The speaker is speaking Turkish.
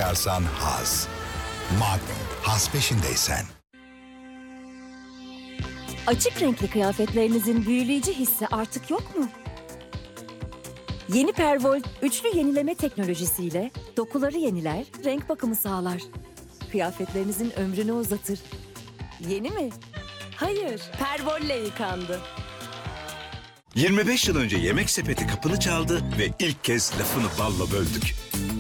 çıkarsan haz. Magnum, haz peşindeysen. Açık renkli kıyafetlerinizin büyüleyici hissi artık yok mu? Yeni Pervol üçlü yenileme teknolojisiyle dokuları yeniler, renk bakımı sağlar. Kıyafetlerinizin ömrünü uzatır. Yeni mi? Hayır, Pervol'le yıkandı. 25 yıl önce Yemek Sepeti kapını çaldı ve ilk kez lafını balla böldük.